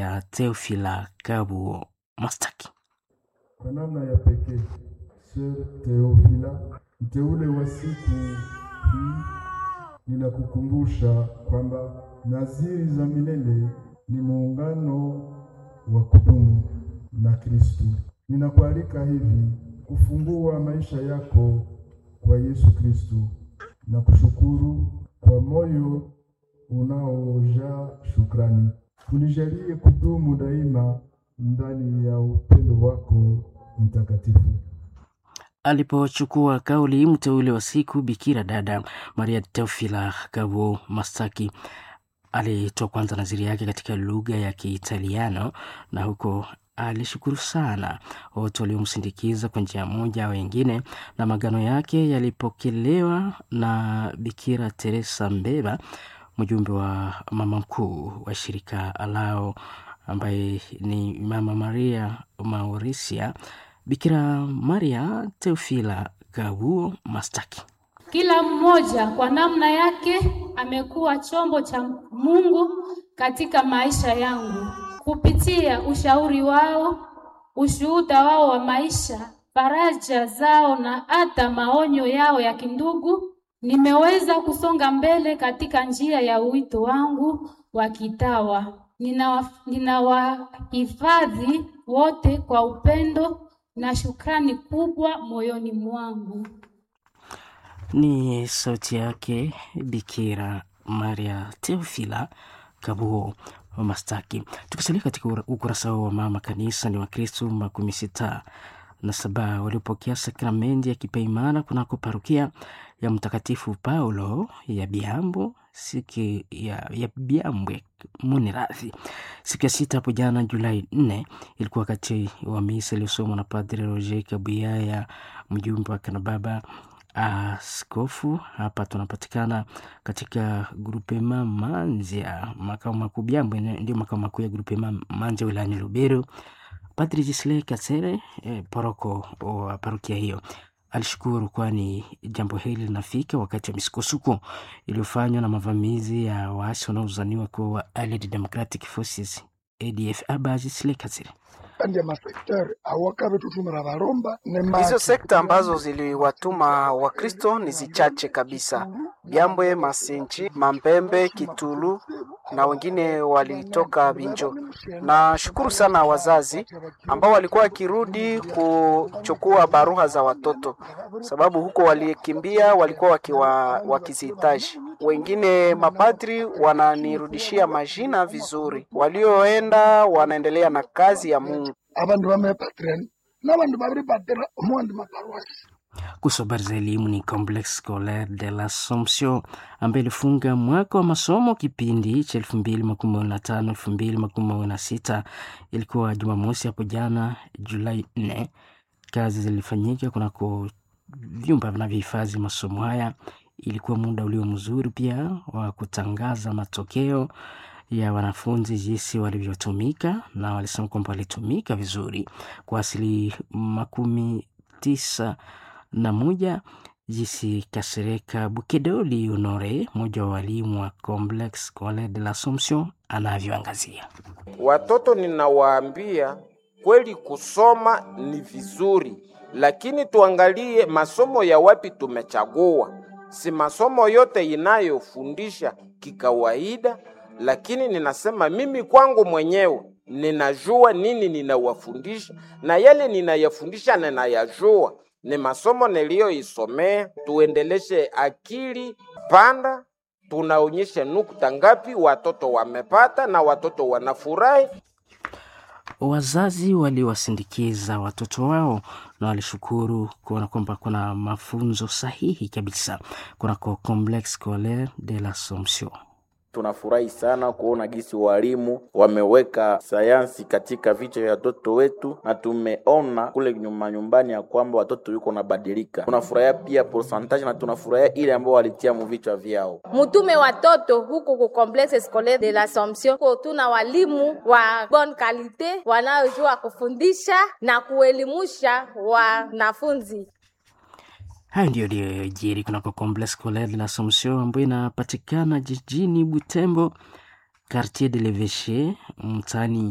Maria Teofila Kabuo Mastaki. Kwa namna ya pekee, Sir Teofila, mteule wa siku hii, ninakukumbusha kwamba naziri za milele ni muungano wa kudumu na Kristo. Ninakualika hivi kufungua maisha yako kwa Yesu Kristo na kushukuru kwa moyo unaojaa shukrani. Unijalie kudumu daima ndani ya upendo wako mtakatifu. Alipochukua kauli, mteule wa siku Bikira dada Maria Teofila Kabuo Mastaki alitoa kwanza naziri yake katika lugha ya Kiitaliano, na huko alishukuru sana wote waliomsindikiza kwa njia moja au nyingine, na magano yake yalipokelewa na Bikira Teresa Mbeba, mjumbe wa mama mkuu wa shirika lao ambaye ni Mama Maria Maurisia. Bikira Maria Teofila Kabuo Mastaki: kila mmoja kwa namna yake amekuwa chombo cha Mungu katika maisha yangu. Kupitia ushauri wao, ushuhuda wao wa maisha, faraja zao na hata maonyo yao ya kindugu, nimeweza kusonga mbele katika njia ya wito wangu wa kitawa. Ninawahifadhi wote kwa upendo na shukrani kubwa moyoni mwangu. Ni sauti yake Bikira Maria Teofila Kabuo Mastaki. Tukisalia katika ukurasa wa mama kanisa, ni Wakristo 67 waliopokea sakramenti ya kipaimara kunako parokia ya Mtakatifu Paulo ya Biambo siku ya Biambwe Munirathi siku ya 6 hapo jana Julai 4. Ilikuwa wakati wa misa iliyosomwa na Padre Roger Kabuyaya, mjumbe wa Kanababa askofu. Hapa tunapatikana katika grupema Manzia, makao makuu Biambwe ndio makao makuu ya grupema Manzia wilayani Lubero. Padre Gisle Katsere, paroko wa parokia hiyo, alishukuru kwani jambo hili linafika wakati wa misukosuko iliyofanywa na mavamizi ya waasi wanaozaniwa kuwa Allied Democratic Forces ADF. Gisle Katsere: hizo sekta ambazo ziliwatuma Wakristo ni zichache kabisa: Biambwe, Masenchi, Mambembe, Kitulu na wengine walitoka Binjo. Na shukuru sana wazazi ambao walikuwa wakirudi kuchukua baruha za watoto, sababu huko walikimbia walikuwa wakizihitaji. Wengine mapadri wananirudishia majina vizuri, walioenda wanaendelea na kazi ya Mungu. Kuhusu habari za elimu, ni Complexe Scolaire de l'Assomption ambaye ilifunga mwaka wa masomo kipindi cha 2015-2016. Ilikuwa Jumamosi hapo jana Julai 4. Kazi zilifanyika kunako vyumba vinavyohifadhi masomo haya. Ilikuwa muda ulio mzuri pia wa kutangaza matokeo ya wanafunzi jinsi walivyotumika, na walisema kwamba walitumika vizuri kwa asili 91. Jinsi Kasereka Bukedoli Honore, mmoja wa walimu wa Complexe Scolaire de l'Assomption, anavyoangazia. Watoto ninawaambia kweli kusoma ni vizuri, lakini tuangalie masomo ya wapi tumechagua. Si masomo yote inayofundisha kikawaida, lakini ninasema mimi kwangu mwenyewe ninajua nini ninawafundisha, na yale ninayafundisha ninayajua. Ni masomo niliyoisomea. Tuendeleshe akili panda, tunaonyesha nukta ngapi watoto wamepata na watoto wanafurahi. Wazazi waliwasindikiza watoto wao na walishukuru kuona kwamba kuna mafunzo sahihi kabisa kunako Complexe Scolaire de l'Assomption. Tunafurahi sana kuona gisi walimu wameweka sayansi katika vichwa vya watoto wetu, na tumeona kule nyumbani ya kwamba watoto yuko nabadilika. Tunafurahia pia percentage na tunafurahia ile ambao walitia mu vichwa vyao. Mtume watoto huko ku Complexe Scolaire de l'Assomption, tuna walimu wa bonne qualité wanaojua kufundisha na kuelimisha wanafunzi. Hayo ndio yaliyojiri kunako Complexe Scolaire de l'Assomption ambayo inapatikana jijini Butembo, Quartier de l'Evêché, mtaani